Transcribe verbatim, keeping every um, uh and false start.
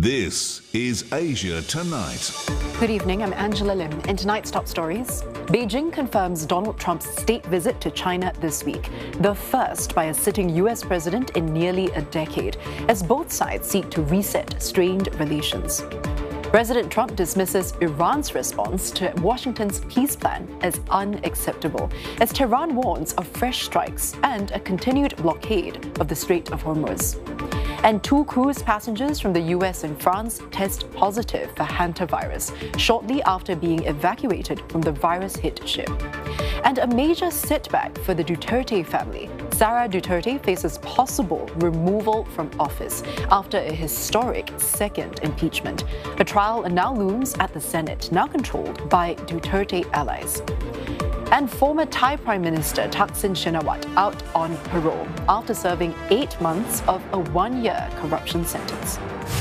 This is Asia Tonight. Good evening, I'm Angela Lim. In tonight's top stories, Beijing confirms Donald Trump's state visit to China this week, the first by a sitting U S president in nearly a decade, as both sides seek to reset strained relations. President Trump dismisses Iran's response to Washington's peace plan as unacceptable, as Tehran warns of fresh strikes and a continued blockade of the Strait of Hormuz. And two cruise passengers from the U S and France test positive for hantavirus shortly after being evacuated from the virus-hit ship. And a major setback for the Duterte family. Sara Duterte faces possible removal from office after a historic second impeachment. A trial now looms at the Senate, now controlled by Duterte allies. And former Thai Prime Minister Thaksin Shinawatra out on parole after serving eight months of a one-year corruption sentence.